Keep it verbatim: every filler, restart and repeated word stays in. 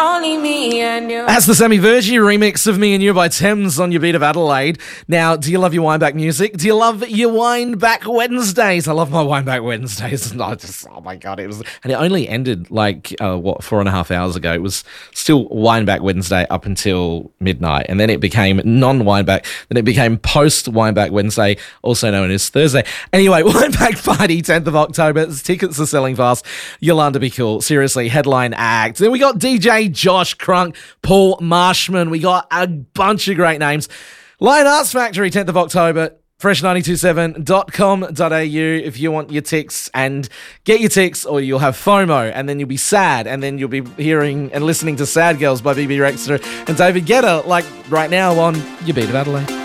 only me and you. That's the Sammy Virgie remix of Me and You by Thames on your beat of Adelaide. Now, do you love your Wineback music? Do you love your Wineback Wednesdays? I love my Wineback Wednesdays. I just, oh my God, it was, and it only ended like, uh, what, four and a half hours ago. It was still Wineback Wednesday up until midnight, and then it became non-Wineback, then it became post-Wineback Wednesday, also known as Thursday. Anyway, Wineback Party, tenth of October. Tickets are selling fast. Yolanda Be Cool, seriously, headline act. Then we got D J Josh Crunk, Paul Marshman. We got a bunch of great names. Lion Arts Factory, tenth of October. fresh nine two seven dot com dot a u if you want your ticks, and get your ticks or you'll have FOMO and then you'll be sad and then you'll be hearing and listening to Sad Girls by B B Rexha and David Guetta, like right now on your beat of Adelaide.